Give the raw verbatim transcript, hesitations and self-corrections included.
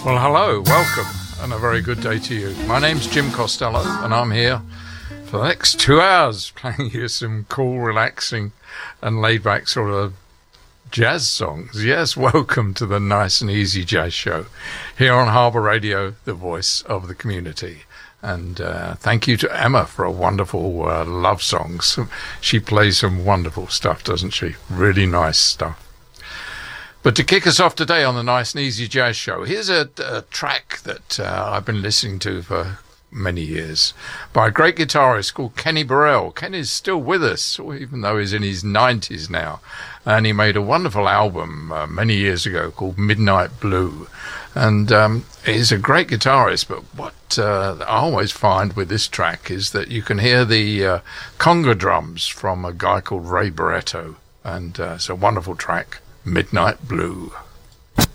Well, hello, welcome, and a very good day to you. My name's Jim Costello, and I'm here for the next two hours playing you some cool, relaxing, and laid-back sort of jazz songs. Yes, welcome to the Nice and Easy Jazz Show here on Harbour Radio, the voice of the community. And uh, thank you to Emma for a wonderful uh, love songs. She plays some wonderful stuff, doesn't she? Really nice stuff. But to kick us off today on the Nice and Easy Jazz Show, here's a, a track that uh, I've been listening to for many years by a great guitarist called Kenny Burrell. Kenny's still with us, even though he's in his nineties now. And he made a wonderful album uh, many years ago called Midnight Blue. And um, he's a great guitarist, but what uh, I always find with this track is that you can hear the uh, conga drums from a guy called Ray Barretto. And uh, it's a wonderful track. Midnight Blue.